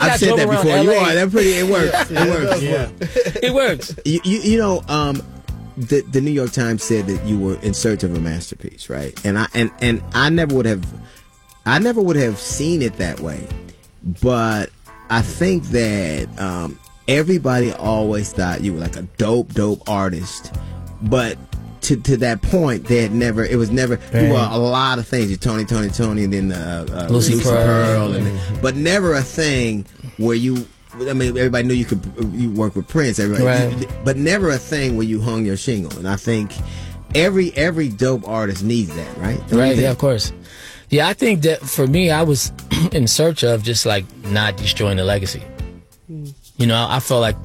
I've said that before. You are. That pretty. It works. Yeah, it works. Yeah. It works. You know, the New York Times said that you were in search of a masterpiece, right? And I never would have seen it that way. But I think that everybody always thought you were like a dope artist. But to that point, it was never, you were a lot of things. You're Tony, and then Lucy Pearl, but never a thing where you, I mean, everybody knew you work with Prince, but never a thing where you hung your shingle. And I think every dope artist needs that, right? Right, yeah, of course. Yeah, I think that for me, I was in search of just like not destroying the legacy. You know, I felt like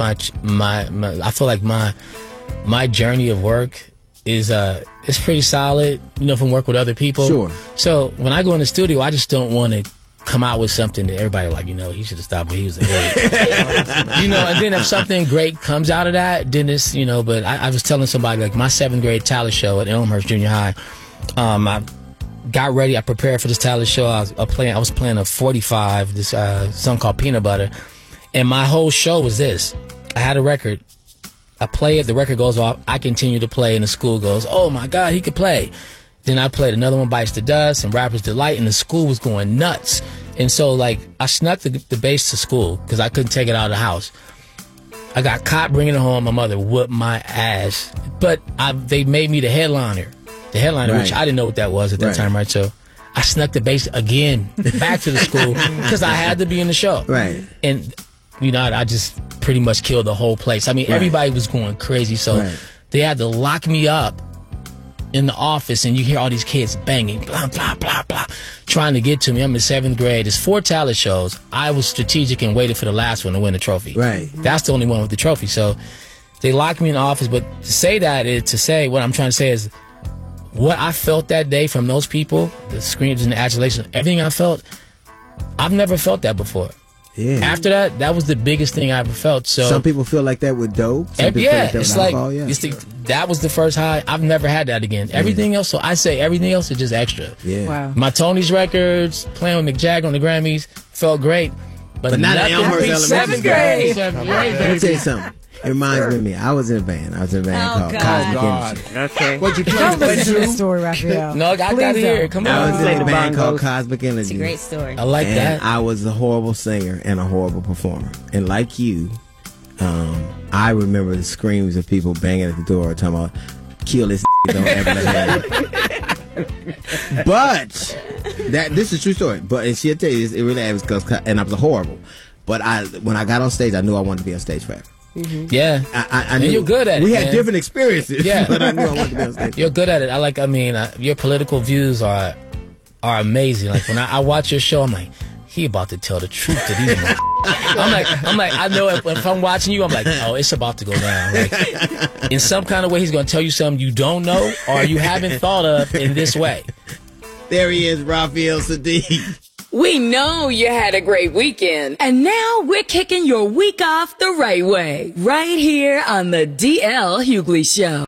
my journey of work is it's pretty solid, you know, from work with other people. Sure. So when I go in the studio, I just don't want to come out with something that everybody like, you know, he should have stopped when he was a kid. You know, and then if something great comes out of that, then it's, you know, but I was telling somebody, like, my 7th grade talent show at Elmhurst Junior High, I got ready, I prepared for this talent show. I was playing a 45, this song called Peanut Butter, and my whole show was this. I had a record. I play it, the record goes off, I continue to play, and the school goes, oh my God, he could play. Then I played another one, Bites the Dust, and Rapper's Delight, and the school was going nuts. And so, like, I snuck the bass to school because I couldn't take it out of the house. I got caught bringing it home. My mother whooped my ass. But they made me the headliner. The headliner, which I didn't know what that was at that time, right? So I snuck the bass again back to the school because I had to be in the show. Right. And, you know, I just pretty much killed the whole place. I mean, everybody was going crazy. So they had to lock me up in the office, and you hear all these kids banging, blah, blah, blah, blah, trying to get to me. I'm in 7th grade. There's 4 talent shows. I was strategic and waited for the last one to win the trophy. Right. That's the only one with the trophy. So they locked me in the office. But to say that is to say, what I'm trying to say is, what I felt that day from those people, the screams and the adulation, everything I felt, I've never felt that before. Yeah. After that, that was the biggest thing I ever felt. So some people feel like that with dope. It's like that was the first high. I've never had that again. Everything else, so I say everything else is just extra. Yeah. Wow. My Tony's records, playing with Mick Jagger on the Grammys, felt great. But not at Elmhurst Elementary. 7th grade. Let me tell you something. It reminds me. I was in a band. called Cosmic Energy. Okay. What'd you play? Don't listen to this story, Raphael. No, I got to hear it. Come on. I was in a band called Cosmic Energy. It's a great story. I like that. I was a horrible singer and a horrible performer. And like you, I remember the screams of people banging at the door talking about, kill this don't ever let him. But this is a true story. But and she'll tell you this, it really was because, and I was horrible. But when I got on stage, I knew I wanted to be on stage forever. Yeah, I knew. And you're good at it. We had different experiences. Yeah, but I knew I wanted to be on stage. You're good at it. Your political views are amazing. Like when I watch your show, I'm like, he about to tell the truth to these I'm like, I know if I'm watching you, I'm like, oh, it's about to go down. Like, in some kind of way, he's going to tell you something you don't know or you haven't thought of in this way. There he is, Raphael Saadiq. We know you had a great weekend, and now we're kicking your week off the right way, right here on the DL Hughley Show.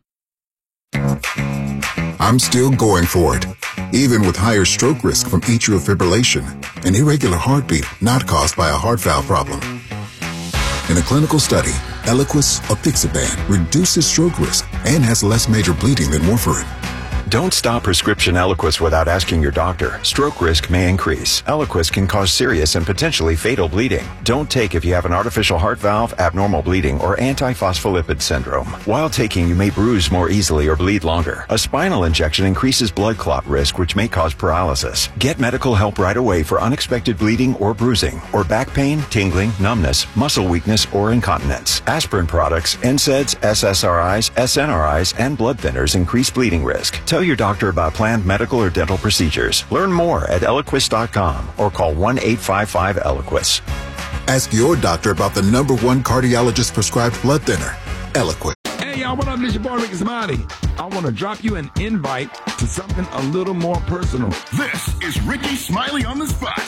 I'm still going for it, even with higher stroke risk from atrial fibrillation, an irregular heartbeat not caused by a heart valve problem. In a clinical study, Eliquis apixaban reduces stroke risk and has less major bleeding than warfarin. Don't stop prescription Eliquis without asking your doctor. Stroke risk may increase. Eliquis can cause serious and potentially fatal bleeding. Don't take if you have an artificial heart valve, abnormal bleeding, or antiphospholipid syndrome. While taking, you may bruise more easily or bleed longer. A spinal injection increases blood clot risk, which may cause paralysis. Get medical help right away for unexpected bleeding or bruising, or back pain, tingling, numbness, muscle weakness, or incontinence. Aspirin products, NSAIDs, SSRIs, SNRIs, and blood thinners increase bleeding risk. Tell your doctor about planned medical or dental procedures. Learn more at Eliquis.com or call 1-855-ELIQUIS. Ask your doctor about the #1 cardiologist prescribed blood thinner, Eliquis. Hey y'all, what up? This your boy Ricky Smiley. I want to drop you an invite to something a little more personal. This is Ricky Smiley on the spot.